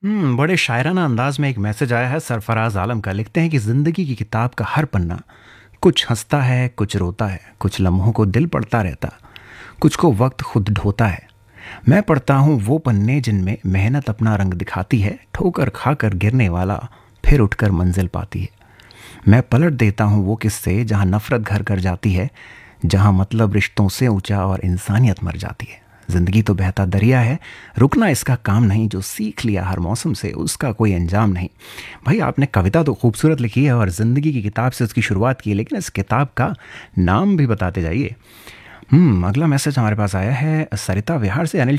बड़े शायराना अंदाज में एक मैसेज आया है सरफराज आलम का। लिखते हैं कि जिंदगी की किताब का हर पन्ना कुछ हंसता है, कुछ रोता है, कुछ लम्हों को दिल पढ़ता रहता, कुछ को वक्त खुद ढोता है। मैं पढ़ता हूँ वो पन्ने जिनमें मेहनत अपना रंग दिखाती है, ठोकर खाकर गिरने वाला फिर उठकर मंजिल पाती है। मैं पलट देता हूँ वो किस्से जहाँ नफरत घर कर जाती है, जहाँ मतलब रिश्तों से ऊंचा और इंसानियत मर जाती है। जिंदगी तो बहता दरिया है, रुकना इसका काम नहीं, जो सीख लिया हर मौसम से उसका कोई अंजाम नहीं। भाई आपने कविता तो खूबसूरत लिखी है और ज़िंदगी की किताब से उसकी शुरुआत की है, लेकिन इस किताब का नाम भी बताते जाइए। अगला मैसेज हमारे पास आया है सरिता विहार से। अनिल